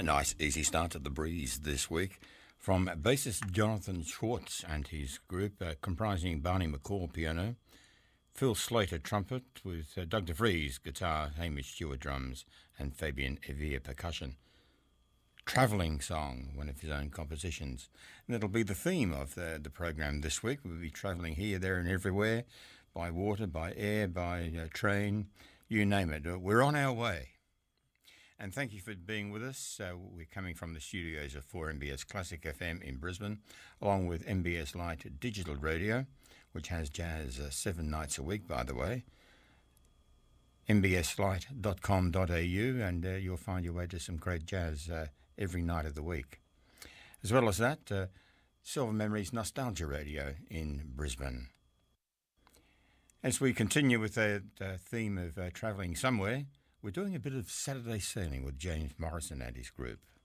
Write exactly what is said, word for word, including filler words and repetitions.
A nice easy start at the breeze this week from bassist Jonathan Schwartz and his group, uh, comprising Barney McCall piano, Phil Slater trumpet, with uh, Doug DeVries guitar, Hamish Stewart drums, and Fabian Evia percussion. Travelling Song, one of his own compositions. And it'll be the theme of the, the program this week. We'll be travelling here, there and everywhere, by water, by air, by uh, train, you name it. We're on our way. And thank you for being with us. Uh, we're coming from the studios of four M B S Classic F M in Brisbane, along with M B S Lite Digital Radio, which has jazz uh, seven nights a week, by the way. m b s lite dot com dot a u, and uh, you'll find your way to some great jazz uh, every night of the week. As well as that, uh, Silver Memories Nostalgia Radio in Brisbane. As we continue with the uh, theme of uh, travelling somewhere, we're doing a bit of Saturday sailing with James Morrison and his group.